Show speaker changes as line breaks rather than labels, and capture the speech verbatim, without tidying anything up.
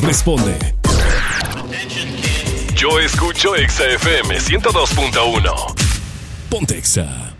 responde. Yo escucho Exa F M ciento dos punto uno. Ponte Exa.